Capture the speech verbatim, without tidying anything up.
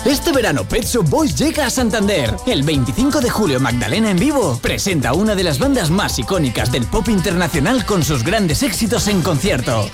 Este verano Pet Shop Boys llega a Santander. El veinticinco de julio Magdalena en vivo presenta una de las bandas más icónicas del pop internacional con sus grandes éxitos en concierto.